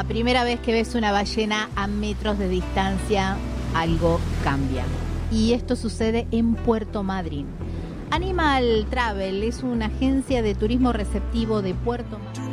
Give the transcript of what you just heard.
la primera vez que ves una ballena a metros de distancia, algo cambia. Y esto sucede en Puerto Madryn. Animal Travel es una agencia de turismo receptivo de Puerto Madryn.